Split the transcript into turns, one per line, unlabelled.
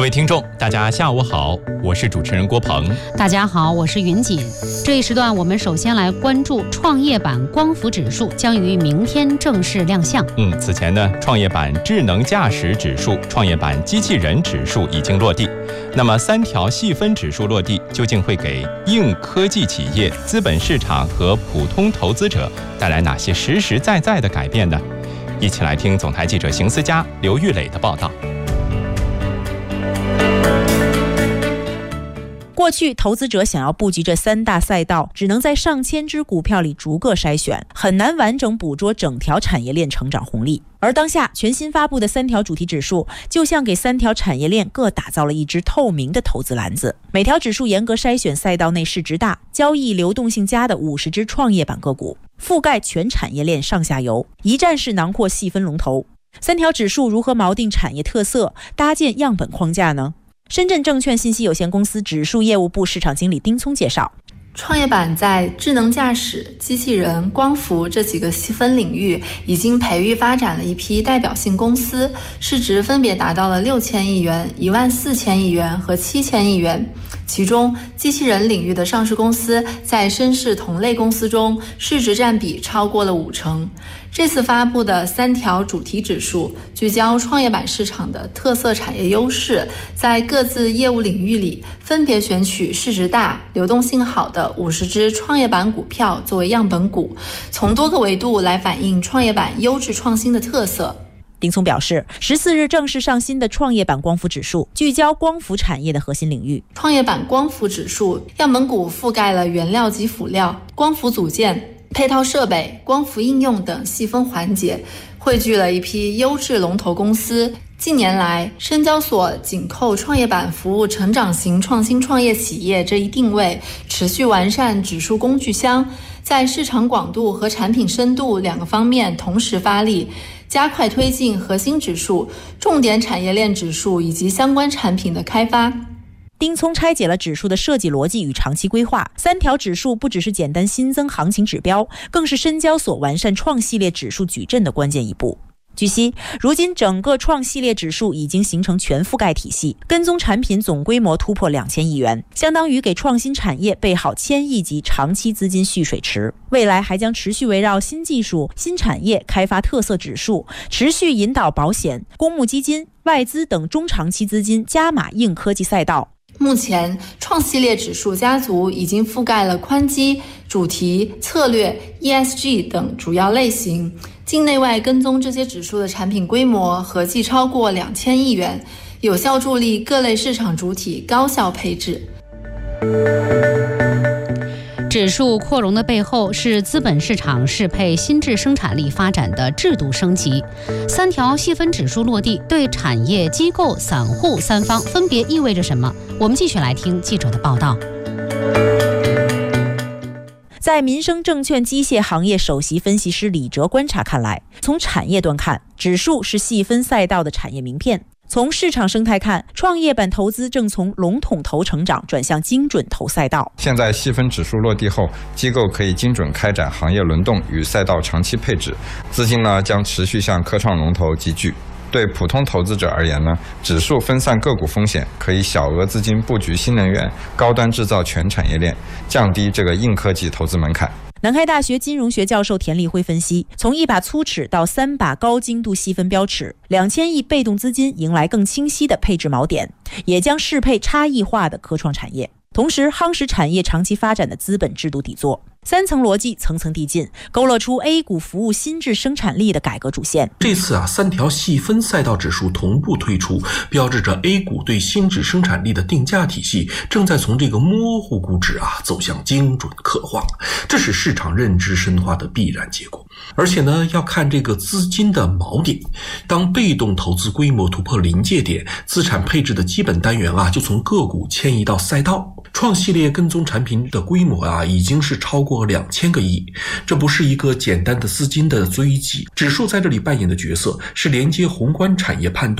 位听众，大家下午好，我是主持人郭鹏。
大家好，我是云锦。这一时段我们首先来关注创业板光伏指数将于明天正式亮相。
此前呢，创业板智能驾驶指数、创业板机器人指数已经落地。那么3条细分指数落地，究竟会给硬科技企业、资本市场和普通投资者带来哪些实实在在的改变呢？一起来听总台记者邢思佳、刘玉磊的报道。
过去投资者想要布局这3大赛道，只能在上千只股票里逐个筛选，很难完整捕捉整条产业链成长红利。而当下全新发布的3条主题指数，就像给3条产业链各打造了一只透明的投资篮子。每条指数严格筛选赛道内市值大、交易流动性佳的50只创业板个股，覆盖全产业链上下游，一站式囊括细分龙头。3条指数如何锚定产业特色，搭建样本框架呢？深圳证券信息有限公司指数业务部市场经理丁聪介绍，
创业板在智能驾驶、机器人、光伏这几个细分领域已经培育发展了一批代表性公司，市值分别达到了6000亿元、14000亿元和7000亿元。其中机器人领域的上市公司在深市同类公司中市值占比超过了50%。这次发布的3条主题指数聚焦创业板市场的特色产业优势，在各自业务领域里分别选取市值大、流动性好的50只创业板股票作为样本股，从多个维度来反映创业板优质创新的特色。
丁聪表示，14日正式上新的创业板光伏指数聚焦光伏产业的核心领域。
创业板光伏指数样本股覆盖了原料及辅料、光伏组件、配套设备、光伏应用等细分环节，汇聚了一批优质龙头公司。近年来，深交所紧扣创业板服务成长型创新创业企业这一定位，持续完善指数工具箱，在市场广度和产品深度2个方面同时发力，加快推进核心指数、重点产业链指数以及相关产品的开发。
丁聪拆解了指数的设计逻辑与长期规划，3条指数不只是简单新增行情指标，更是深交所完善创系列指数矩阵的关键一步。据悉，如今整个创系列指数已经形成全覆盖体系，跟踪产品总规模突破2000亿元，相当于给创新产业备好1000亿级长期资金蓄水池。未来还将持续围绕新技术、新产业开发特色指数，持续引导保险、公募基金、外资等中长期资金加码硬科技赛道。
目前创系列指数家族已经覆盖了宽基、主题、策略、ESG 等主要类型，境内外跟踪这些指数的产品规模合计超过2000亿元，有效助力各类市场主体高效配置。
指数扩容的背后是资本市场适配新质生产力发展的制度升级。3条细分指数落地，对产业、机构、散户3方分别意味着什么？我们继续来听记者的报道。
在民生证券机械行业首席分析师李哲观察看来，从产业端看，指数是细分赛道的产业名片；从市场生态看，创业板投资正从笼统投成长转向精准投赛道。
现在细分指数落地后，机构可以精准开展行业轮动与赛道长期配置，资金呢将持续向科创龙头集聚。对普通投资者而言呢，指数分散个股风险，可以小额资金布局新能源、高端制造全产业链，降低这个硬科技投资门槛。
南开大学金融学教授田立辉分析，从1把粗尺到3把高精度细分标尺，2000亿被动资金迎来更清晰的配置锚点，也将适配差异化的科创产业，同时夯实产业长期发展的资本制度底座。3层逻辑层层递进，勾勒出 A 股服务新质生产力的改革主线。
这次3条细分赛道指数同步推出，标志着 A 股对新质生产力的定价体系正在从这个模糊估值走向精准刻画，这是市场认知深化的必然结果。而且呢，要看这个资金的锚点，当被动投资规模突破临界点，资产配置的基本单元就从个股迁移到赛道。创系列跟踪产品的规模已经是超过2000个亿，这不是一个简单的资金的追击，指数在这里扮演的角色是连接宏观产业判断